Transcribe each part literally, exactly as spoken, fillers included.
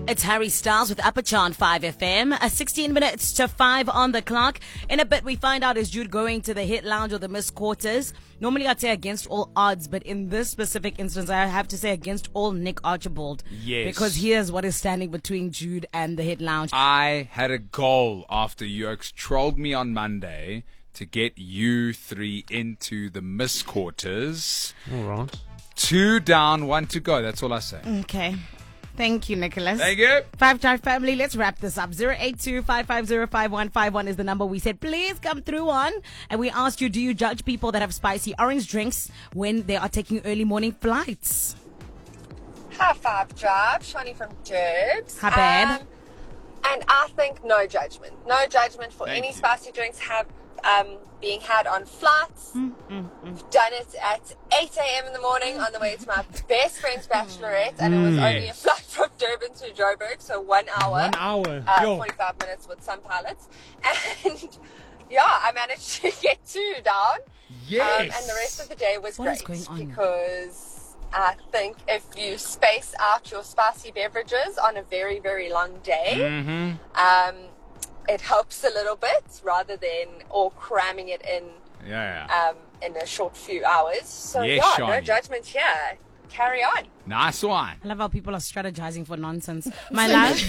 It's Harry Styles with Upper Chant five F M. Uh, sixteen minutes to five on the clock. In a bit, we find out is Jude going to the hit lounge or the Miss Quarters. Normally, I'd say against all odds, but in this specific instance, I have to say against all Nick Archibald. Yes. Because here's what is standing between Jude and the hit lounge. I had a goal after Yerkes trolled me on Monday to get you three into the Miss Quarters. All right. Two down, one to go. That's all I say. Okay. Thank you, Nicholas. Thank you. Five Star Family, let's wrap this up. zero eight two, five five zero, five one five one is the number we said, please come through on. And we asked you, do you judge people that have spicy orange drinks when they are taking early morning flights? High five, Job. Shani from Gerbs. Hi, babe. Um, and I think no judgment. No judgment for Thank any you. spicy drinks have um, being had on flights. Mm, mm, mm. I've done it at eight a.m. in the morning on the way to my best friend's bachelorette, and it was Mm. only a flight from Durban to Joburg, so one hour. One hour. Uh, Yo. forty-five minutes with some pilots. And yeah, I managed to get two down. Yes. Um, and the rest of the day was What great is going on? because I think if you space out your spicy beverages on a very, very long day, Mm-hmm. um, it helps a little bit rather than all cramming it in Yeah, yeah. um, in a short few hours. So Yes, yeah, no Shani. judgment here. Carry on. Nice one. I love how people are strategizing for nonsense. My love?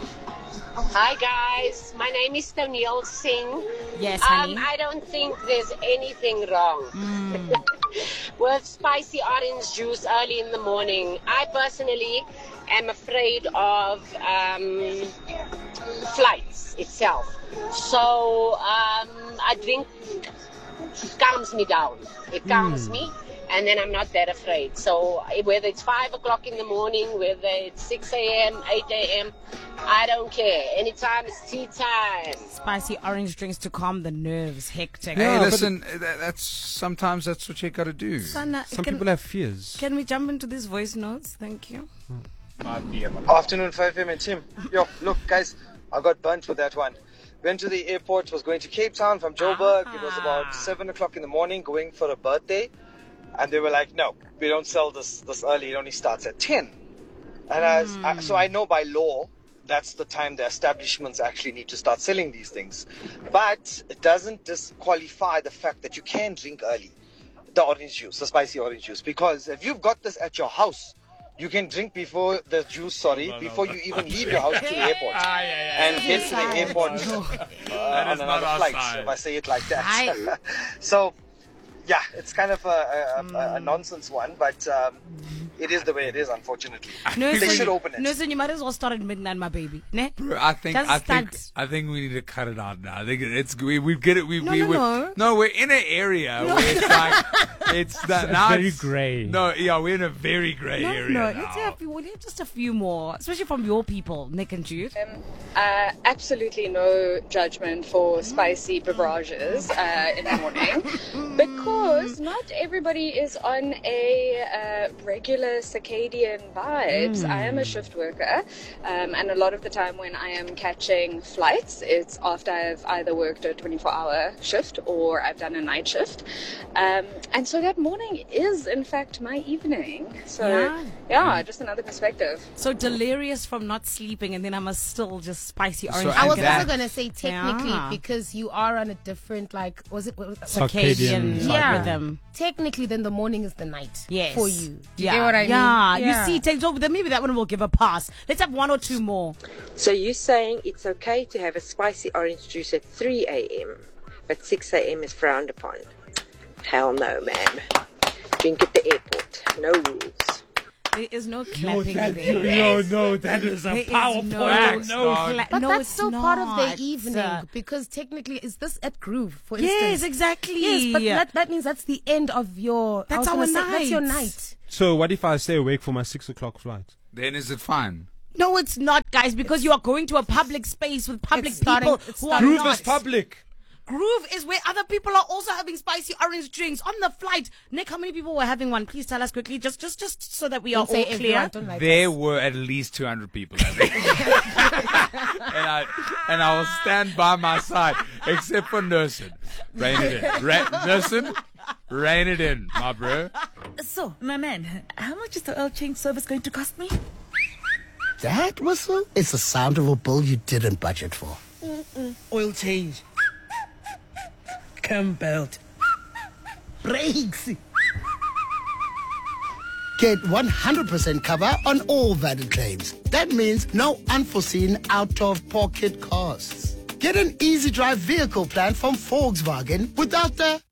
Hi guys, my name is Toniel Singh. Yes, Um, honey. I don't think there's anything wrong with spicy orange juice early in the morning. I personally am afraid of um, flights itself. So um, I drink, it calms me down. It calms me. And then I'm not that afraid. So whether it's five o'clock in the morning, whether it's six a.m., eight a.m., I don't care. Anytime it's tea time. Spicy orange drinks to calm the nerves. Hectic. Hey, Yeah, but listen, that, that's sometimes that's what you got to do. Sana, Some can, people have fears. can we jump into these voice notes? Thank you. Afternoon, five p.m. and team. Yo, look, guys, I got burnt with that one. Went to the airport, was going to Cape Town from Joburg. It was about seven o'clock in the morning, going for a birthday. And they were like, no, we don't sell this this early. It only starts at ten. And I, was, I, so I know by law, that's the time the establishments actually need to start selling these things. But it doesn't disqualify the fact that you can drink early the orange juice, the spicy orange juice. Because if you've got this at your house, you can drink before the juice, sorry, before you even leave your house to the airport. Ah, yeah, yeah. And get to the airport uh, on is not another our flight, style. if I say it like that. Aye. So, yeah, it's kind of a, a, a, a nonsense one, but um, it is the way it is, unfortunately. No, They so should you- open it. No, so you might as well start at midnight, my baby. Ne? Bro, I think Just I think start. I think we need to cut it out now. I think it's we we get it. We No, we no, we're, no. no, we're in an area where it's like it's that now very it's, grey. No, yeah, we're in a very grey No, area no, now. let's have, we need just a few more, especially from your people, Nick and Jude. Uh, absolutely no judgment for spicy beverages uh, in the morning because not everybody is on a uh, regular circadian vibes. I am a shift worker, um, and a lot of the time when I am catching flights, it's after I've either worked a twenty-four hour shift or I've done a night shift. Um, and so that morning is, in fact, my evening. So, Yeah. yeah, just another perspective. So delirious from not sleeping, and then I must still just spicy orange. So drink I was it that- also up. going to say technically Yeah. because you are on a different, like, was it? Was it circadian Circadian Yeah. rhythm. Technically, then the morning is the night Yes. for you. Do you yeah. get what I mean? Yeah. You see, take over. Then maybe that one will give a pass. Let's have one or two more. So you're saying it's okay to have a spicy orange juice at three a.m., but six a.m. is frowned upon? Hell no, ma'am. Drink at the airport. No rules. There is no clapping there. no, no, that is a There is PowerPoint. no- No, Cla- But no, that's it's still part of their not. evening because technically, is this at Groove, for Yes, instance? exactly. Yes, but that, that means that's the end of your. I That's was our gonna say, That's your night. night. So what if I stay awake for my six o'clock flight? Then is it fine? No, it's not, guys, because you are going to a public space with public It's starting- people it's who are starting- Groove not. is public. Groove is where other people are also having spicy orange drinks on the flight. Nick, how many people were having one? Please tell us quickly, just just just so that we are Don't say all everyone, clear. don't like There us. were at least two hundred people having and I and I will stand by my side, except for Nursing. Rein it in. Ra- Nursing, rein it in, my bro. So, my man, how much is the oil change service going to cost me? That whistle is the sound of a bill you didn't budget for. Mm-mm. Oil change. Cam belt. Brakes. Get one hundred percent cover on all valid claims. That means no unforeseen out-of-pocket costs. Get an easy drive vehicle plan from Volkswagen without the